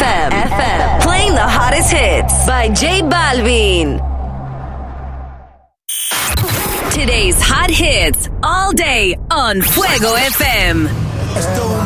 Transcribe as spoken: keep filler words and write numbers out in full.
M. F M. Playing the hottest hits by J Balvin. Today's hot hits all day on Fuego F M.